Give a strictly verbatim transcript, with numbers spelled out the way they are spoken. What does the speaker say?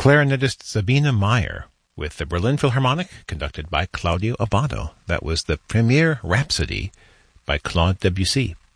clarinetist Sabina Meyer with the Berlin Philharmonic, conducted by Claudio Abbado. That was the Premiere Rhapsody by Claude Debussy.